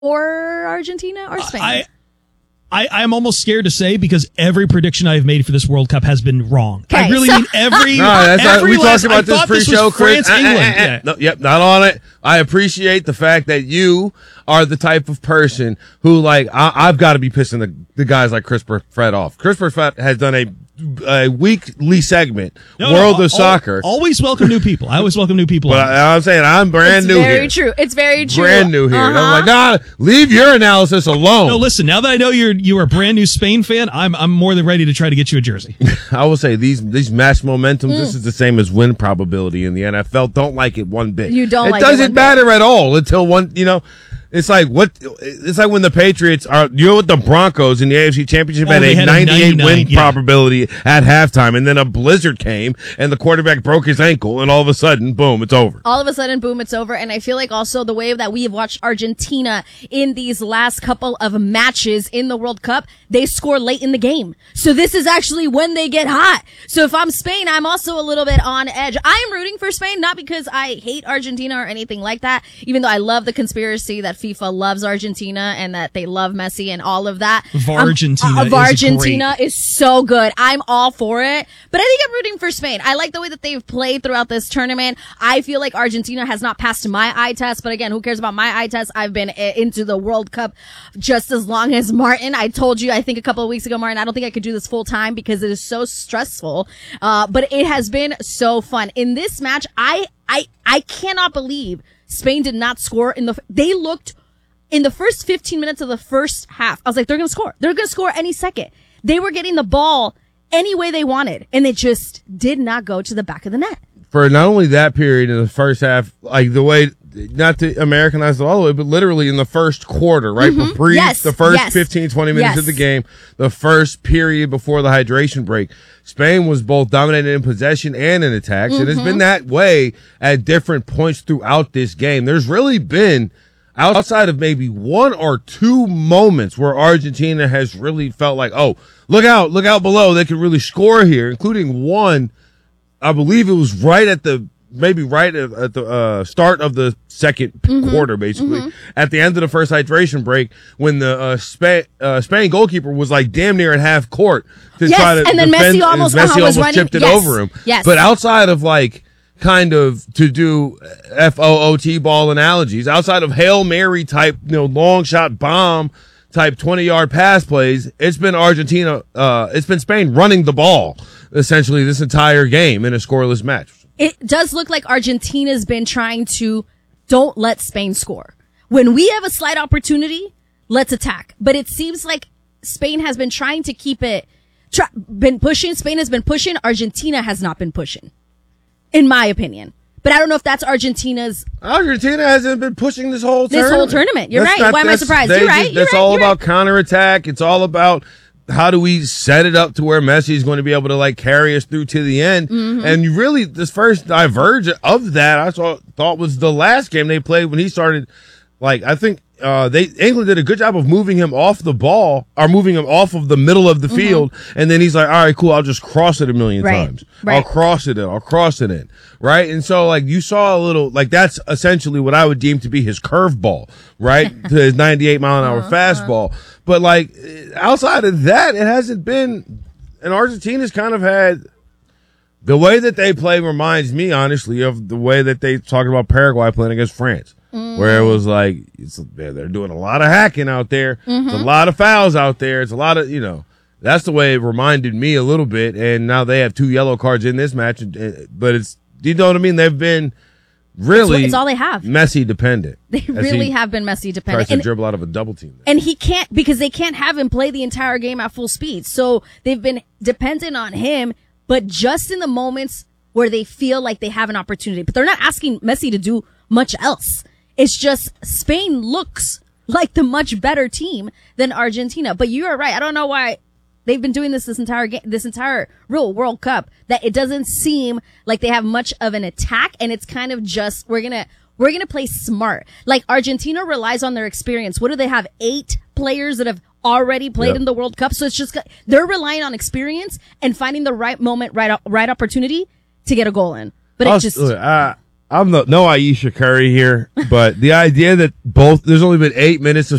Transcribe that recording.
or Argentina or Spain? I'm almost scared to say because every prediction I've made for this World Cup has been wrong. Okay, I really mean every. No, that's not, we talked about this pre-show, France, England. No, yep, not on it. I appreciate the fact that you are the type of person who, like, I've got to be pissing the guys like Christopher Fred off. Christopher Fred has done a weekly segment, World of Soccer. Always welcome new people. I always welcome new people. But I'm saying I'm brand new here. It's very true. Brand new here. And I'm like, nah, leave your analysis alone. No, listen, now that I know you're a brand new Spain fan, I'm more than ready to try to get you a jersey. I will say these match momentums, this is the same as win probability in the NFL. Don't like it one bit. You don't like it. It doesn't matter at all until one, it's like when the Patriots are, with the Broncos in the AFC Championship had a 98 win probability at halftime, and then a blizzard came, and the quarterback broke his ankle, and all of a sudden, boom, it's over. All of a sudden, boom, it's over. And I feel like also the way that we have watched Argentina in these last couple of matches in the World Cup, they score late in the game. So this is actually when they get hot. So if I'm Spain, I'm also a little bit on edge. I am rooting for Spain, not because I hate Argentina or anything like that, even though I love the conspiracy that FIFA loves Argentina and that they love Messi and all of that. Argentina is so good. I'm all for it. But I think I'm rooting for Spain. I like the way that they've played throughout this tournament. I feel like Argentina has not passed my eye test, but again, who cares about my eye test? I've been into the World Cup just as long as Martin. I told you, I think a couple of weeks ago, Martin, I don't think I could do this full time because it is so stressful. But it has been so fun. In this match, I cannot believe Spain did not score they looked in the first 15 minutes of the first half. I was like, they're going to score. They're going to score any second. They were getting the ball any way they wanted, and it just did not go to the back of the net. For not only that period in the first half, like the way, not to Americanize it all the way, but literally in the first quarter, right? Mm-hmm. The first 15, 20 minutes of the game, the first period before the hydration break, Spain was both dominated in possession and in attacks. And it's been that way at different points throughout this game. There's really been, outside of maybe one or two moments where Argentina has really felt like, oh, look out below. They could really score here, including one, I believe it was right at the start of the second quarter, basically. At the end of the first hydration break, when the Spain goalkeeper was like damn near at half court to try to and then defend, Messi almost chipped it over him. Yes. But outside of like, kind of to do FOOT ball analogies, outside of Hail Mary type, long shot bomb type 20-yard pass plays, it's been it's been Spain running the ball essentially this entire game in a scoreless match. It does look like Argentina's been trying to don't let Spain score. When we have a slight opportunity, let's attack. But it seems like Spain has been trying to keep it, been pushing. Spain has been pushing. Argentina has not been pushing, in my opinion. But I don't know if that's Argentina hasn't been pushing this whole tournament. You're right. Why am I surprised? You're right. It's all about counterattack. It's all about how do we set it up to where Messi is going to be able to like carry us through to the end. And you really, this first diverge of that, I thought was the last game they played when he started. Like, I think England did a good job of moving him off the ball, or moving him off of the middle of the field, and then he's like, all right, cool, I'll just cross it a million times. Right. I'll cross it in. Right? And so, like, you saw a little, like, that's essentially what I would deem to be his curveball, right? To his 98-mile-an-hour fastball. But, like, outside of that, it hasn't been, and Argentina's kind of had, the way that they play reminds me, honestly, of the way that they talk about Paraguay playing against France. Where it was like, they're doing a lot of hacking out there. It's a lot of fouls out there. It's a lot of, that's the way it reminded me a little bit. And now they have 2 yellow cards in this match. But it's, you know what I mean? They've been really it's all they have. Messi dependent. They really have been Messi dependent. Tries to dribble out of a double team. And he can't, because they can't have him play the entire game at full speed. So they've been dependent on him, but just in the moments where they feel like they have an opportunity. But they're not asking Messi to do much else. It's just Spain looks like the much better team than Argentina. But you are right. I don't know why they've been doing this entire real World Cup, that it doesn't seem like they have much of an attack. And it's kind of just, we're going to play smart. Like Argentina relies on their experience. What do they have? 8 players that have already played in the World Cup. So it's just, they're relying on experience and finding the right moment, right opportunity to get a goal in. But it just, I'm no Aisha Curry here, but the idea that there's only been 8 minutes of